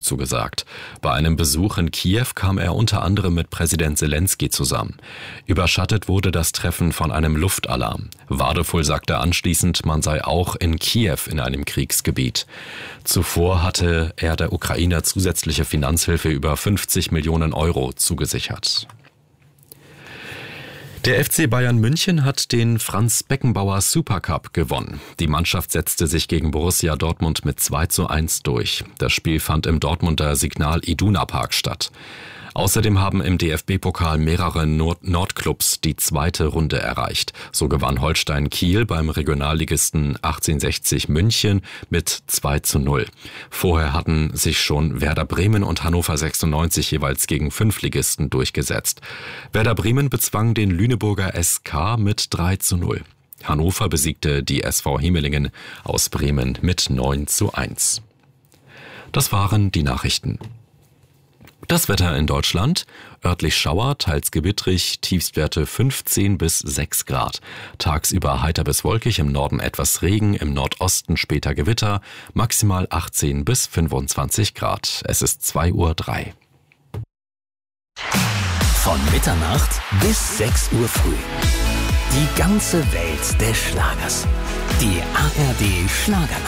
zugesagt. Bei einem Besuch in Kiew kam er unter anderem mit Präsident Selenskyj zusammen. Überschattet wurde das Treffen von einem Luftalarm. Wadefull sagte anschließend, man sei auch in Kiew in einem Kriegsgebiet. Zuvor hatte er der Ukraine zusätzliche Finanzhilfe über 50 Millionen Euro zugesichert. Der FC Bayern München hat den Franz-Beckenbauer Supercup gewonnen. Die Mannschaft setzte sich gegen Borussia Dortmund mit 2:1 durch. Das Spiel fand im Dortmunder Signal Iduna Park statt. Außerdem haben im DFB-Pokal mehrere Nordclubs die zweite Runde erreicht. So gewann Holstein Kiel beim Regionalligisten 1860 München mit 2:0. Vorher hatten sich schon Werder Bremen und Hannover 96 jeweils gegen Fünftligisten durchgesetzt. Werder Bremen bezwang den Lüneburger SK mit 3:0. Hannover besiegte die SV Hemelingen aus Bremen mit 9:1. Das waren die Nachrichten. Das Wetter in Deutschland: örtlich Schauer, teils gewittrig, Tiefstwerte 15 bis 6 Grad. Tagsüber heiter bis wolkig, im Norden etwas Regen, im Nordosten später Gewitter, maximal 18 bis 25 Grad. Es ist 2:03 Uhr. Von Mitternacht bis 6 Uhr früh. Die ganze Welt des Schlagers. Die ARD Schlagernacht.